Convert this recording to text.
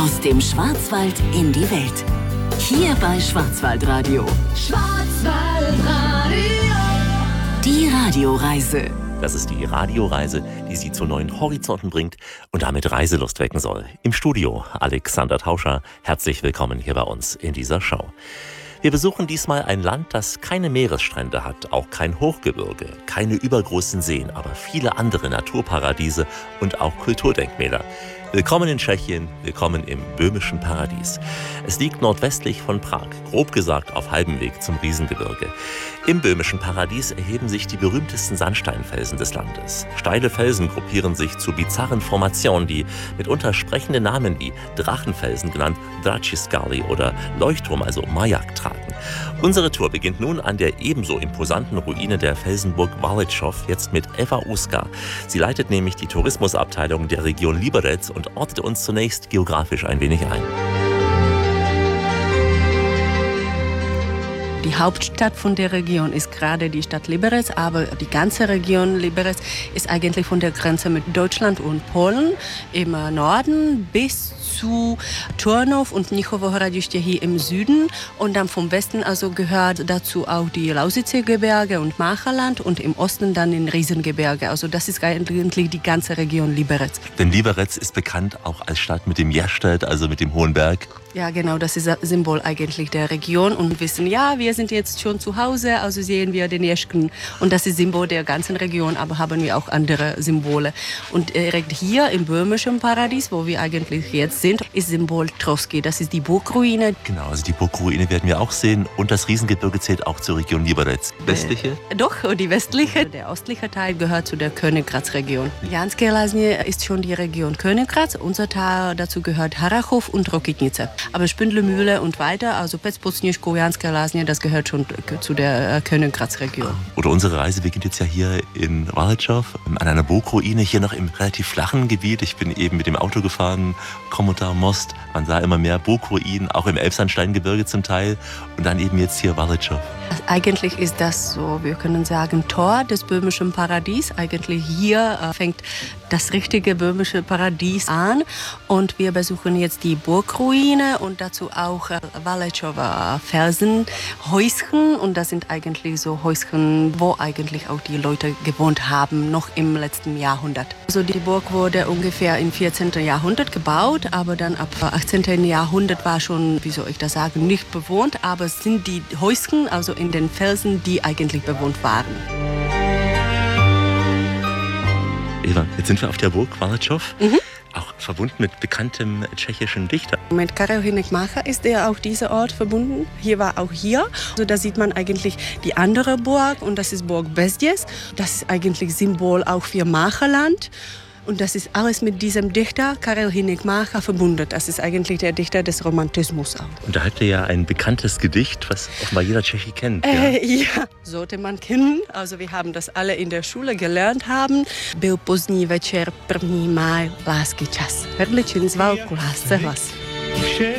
Aus dem Schwarzwald in die Welt. Hier bei Schwarzwaldradio. Schwarzwaldradio. Die Radioreise. Das ist die Radioreise, die Sie zu neuen Horizonten bringt und damit Reiselust wecken soll. Im Studio Alexander Tauscher. Herzlich willkommen hier bei uns in dieser Show. Wir besuchen diesmal ein Land, das keine Meeresstrände hat, auch kein Hochgebirge, keine übergroßen Seen, aber viele andere Naturparadiese und auch Kulturdenkmäler. Willkommen in Tschechien, willkommen im böhmischen Paradies. Es liegt nordwestlich von Prag, grob gesagt auf halbem Weg zum Riesengebirge. Im böhmischen Paradies erheben sich die berühmtesten Sandsteinfelsen des Landes. Steile Felsen gruppieren sich zu bizarren Formationen, die mitunter sprechende Namen wie Drachenfelsen, genannt Drachiskali, oder Leuchtturm, also Majak, tragen. Unsere Tour beginnt nun an der ebenso imposanten Ruine der Felsenburg Wałęczów, jetzt mit Eva Uska. Sie leitet nämlich die Tourismusabteilung der Region Liberec und ortet uns zunächst geografisch ein wenig ein. Die Hauptstadt von der Region ist gerade die Stadt Liberec, aber die ganze Region Liberec ist eigentlich von der Grenze mit Deutschland und Polen im Norden bis zu Turnov und Mnichovo Hradiště hier im Süden, und dann vom Westen also gehört dazu auch die Lausitzer Gebirge und Macherland und im Osten dann in Riesengebirge. Also das ist eigentlich die ganze Region Liberec. Denn Liberec ist bekannt auch als Stadt mit dem Jerstedt, also mit dem hohen Berg. Ja, genau, das ist das Symbol eigentlich der Region, und wissen, ja, wir sind jetzt schon zu Hause, also sehen wir den Jeschken, und das ist Symbol der ganzen Region, aber haben wir auch andere Symbole. Und direkt hier im böhmischen Paradies, wo wir eigentlich jetzt sind, ist Symbol Troski, das ist die Burgruine. Genau, also die Burgruine werden wir auch sehen, und das Riesengebirge zählt auch zur Region Liberec. Westliche? Doch, die westliche. Der östliche Teil gehört zu der Königgrätz-Region. Janské Lázně ist schon die Region Königgrätz, unser Teil dazu gehört Harrachov und Rokytnice. Aber Spindlemühle und weiter, also Pec-pod-Sněžkou, Janské Lázně, das gehört schon zu der Königgrätz-Region. Oder unsere Reise beginnt jetzt ja hier in Wałęczów, an einer Burgruine, hier noch im relativ flachen Gebiet. Ich bin eben mit dem Auto gefahren, Komotar Most. Man sah immer mehr Burgruinen, auch im Elbsandsteingebirge zum Teil. Und dann eben jetzt hier Wałęczów. Eigentlich ist das so, wir können sagen, Tor des böhmischen Paradies. Eigentlich hier fängt das richtige böhmische Paradies an. Und wir besuchen jetzt die Burgruine und dazu auch Wałęczower Felsenhäuschen. Und das sind eigentlich so Häuschen, wo eigentlich auch die Leute gewohnt haben, noch im letzten Jahrhundert. Also die Burg wurde ungefähr im 14. Jahrhundert gebaut, aber dann ab 18. Jahrhundert war schon, wie soll ich das sagen, nicht bewohnt. Aber es sind die Häuschen, also in den Felsen, die eigentlich bewohnt waren. Eva, jetzt sind wir auf der Burg Wałęczów, auch verbunden mit bekanntem tschechischen Dichter. Mit Karel Hynek Mácha ist auch dieser Ort verbunden. Hier war auch hier. Also da sieht man eigentlich die andere Burg, und das ist Burg Bezděz. Das ist eigentlich Symbol auch für Macherland. Und das ist alles mit diesem Dichter Karel Hynek Mácha verbunden. Das ist eigentlich der Dichter des Romantismus auch. Und da hat er ja ein bekanntes Gedicht, was offenbar jeder Tscheche kennt. Ja, sollte man kennen. Also wir haben das alle in der Schule gelernt haben. Byl pozdní večer, první máj, lásky čas. Hrdličin zval k lásce hlas.